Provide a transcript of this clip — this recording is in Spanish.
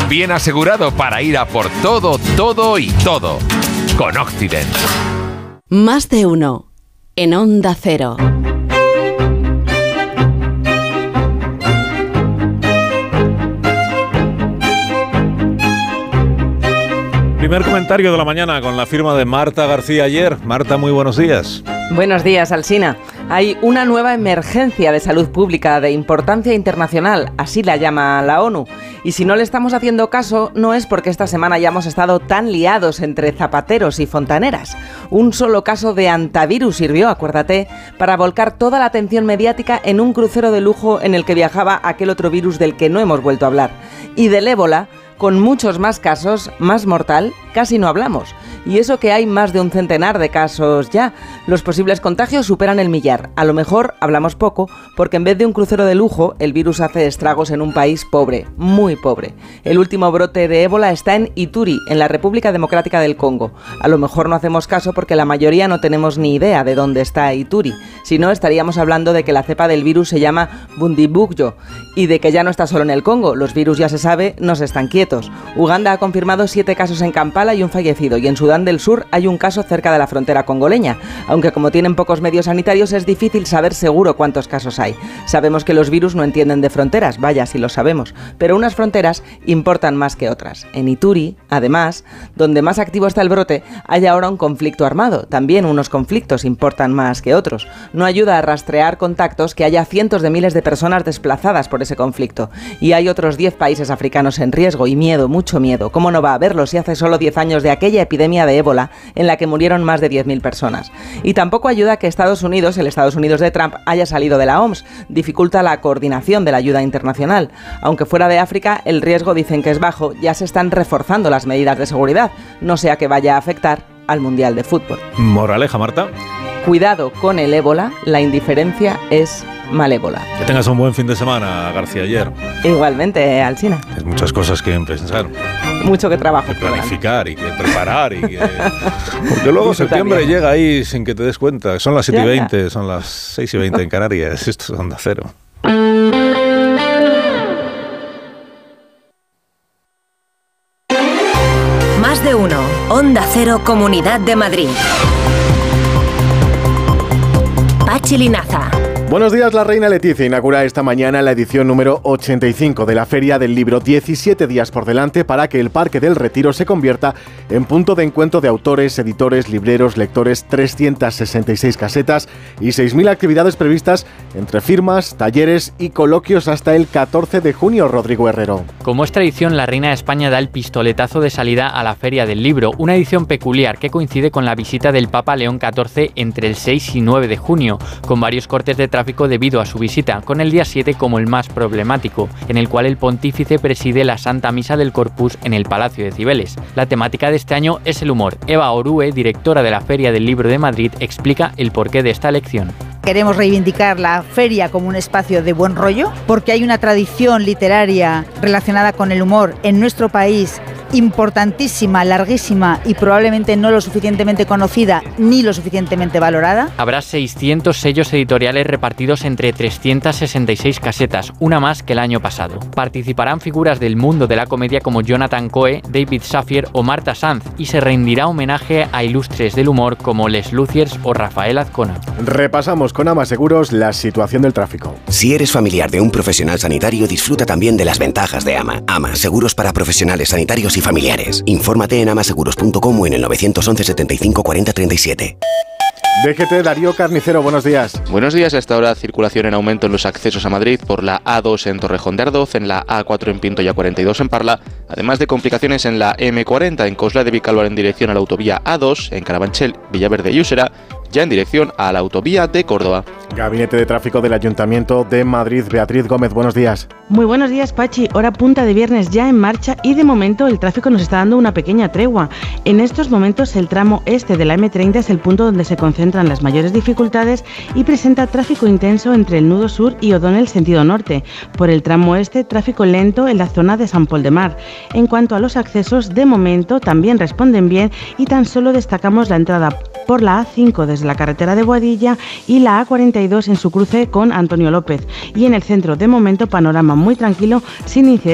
bien asegurado para ir a por todo, todo y todo. Con Occident. Más de uno en Onda Cero. Primer comentario de la mañana con la firma de Marta García Ayer. Marta, muy buenos días. Buenos días, Alsina. Hay una nueva emergencia de salud pública de importancia internacional, así la llama la ONU. Y si no le estamos haciendo caso, no es porque esta semana hayamos estado tan liados entre zapateros y fontaneras. Un solo caso de antivirus sirvió, acuérdate, para volcar toda la atención mediática en un crucero de lujo en el que viajaba aquel otro virus del que no hemos vuelto a hablar. Y del ébola, con muchos más casos, más mortal, casi no hablamos. Y eso que hay más de un centenar de casos ya. Los posibles contagios superan el millar. A lo mejor hablamos poco, porque en vez de un crucero de lujo, el virus hace estragos en un país pobre, muy pobre. El último brote de ébola está en Ituri, en la República Democrática del Congo. A lo mejor no hacemos caso porque la mayoría no tenemos ni idea de dónde está Ituri. Si no, estaríamos hablando de que la cepa del virus se llama Bundibugyo y de que ya no está solo en el Congo. Los virus, ya se sabe, no se están quietos. Uganda ha confirmado 7 casos en Kampala y un fallecido, y en Sudán del Sur hay un caso cerca de la frontera congoleña, aunque como tienen pocos medios sanitarios es difícil saber seguro cuántos casos hay. Sabemos que los virus no entienden de fronteras, vaya si lo sabemos, pero unas fronteras importan más que otras. En Ituri, además, donde más activo está el brote, hay ahora un conflicto armado. También unos conflictos importan más que otros. No ayuda a rastrear contactos que haya cientos de miles de personas desplazadas por ese conflicto. Y hay otros 10 países africanos en riesgo y miedo, mucho miedo. ¿Cómo no va a haberlo si hace solo 10 años de aquella epidemia de ébola en la que murieron más de 10.000 personas? Y tampoco ayuda que Estados Unidos, el Estados Unidos de Trump, haya salido de la OMS. Dificulta la coordinación de la ayuda internacional. Aunque fuera de África, el riesgo dicen que es bajo, ya se están reforzando las medidas de seguridad, no sea que vaya a afectar al Mundial de Fútbol. Moraleja, Marta. Cuidado con el ébola, la indiferencia es malévola. Que tengas un buen fin de semana, García Ayer. Igualmente, Alsina. Hay muchas cosas que pensar. Mucho que trabajo. Que planificar y que preparar. Porque luego septiembre también llega ahí sin que te des cuenta. Son las 7:20, son las 6:20 en Canarias. Esto es Onda Cero. Más de uno. Onda Cero, Comunidad de Madrid. Pachi Linaza. Buenos días. La reina Leticia inaugura esta mañana la edición número 85 de la Feria del Libro. 17 días por delante para que el Parque del Retiro se convierta en punto de encuentro de autores, editores, libreros, lectores. 366 casetas y 6.000 actividades previstas entre firmas, talleres y coloquios hasta el 14 de junio. Rodrigo Herrero. Como es tradición, la reina de España da el pistoletazo de salida a la Feria del Libro, una edición peculiar que coincide con la visita del Papa León XIV entre el 6 y 9 de junio, con varios cortes de tráfico debido a su visita, con el día 7 como el más problemático, en el cual el pontífice preside la Santa Misa del Corpus en el Palacio de Cibeles. La temática de este año es el humor. Eva Orue, directora de la Feria del Libro de Madrid, explica el porqué de esta elección. Queremos reivindicar la feria como un espacio de buen rollo, porque hay una tradición literaria relacionada con el humor en nuestro país importantísima, larguísima y probablemente no lo suficientemente conocida ni lo suficientemente valorada. Habrá 600 sellos editoriales repartidos entre 366 casetas, una más que el año pasado. Participarán figuras del mundo de la comedia como Jonathan Coe, David Safier o Marta Sanz, y se rendirá homenaje a ilustres del humor como Les Luciers o Rafael Azcona. Repasamos con Ama Seguros la situación del tráfico. Si eres familiar de un profesional sanitario, disfruta también de las ventajas de Ama. Ama, seguros para profesionales sanitarios y familiares. Infórmate en amaseguros.com o en el 911 75 40 37. DGT, Darío Carnicero, buenos días. Buenos días. A esta hora circulación en aumento en los accesos a Madrid por la A2 en Torrejón de Ardoz, en la A4 en Pinto y A42 en Parla, además de complicaciones en la M40 en Cosla de Vicálvaro en dirección a la autovía A2, en Carabanchel, Villaverde y Úsera, ya en dirección a la autovía de Córdoba. Gabinete de Tráfico del Ayuntamiento de Madrid, Beatriz Gómez, buenos días. Muy buenos días, Pachi. Hora punta de viernes ya en marcha y de momento el tráfico nos está dando una pequeña tregua. En estos momentos el tramo este de la M30 es el punto donde se concentran las mayores dificultades y presenta tráfico intenso entre el nudo sur y O'Donnell sentido norte. Por el tramo este, tráfico lento en la zona de San Pol de Mar. En cuanto a los accesos, de momento también responden bien y tan solo destacamos la entrada por la A5 desde la carretera de Boadilla y la A42 en su cruce con Antonio López. Y en el centro, de momento, panorama muy tranquilo, sin incidencias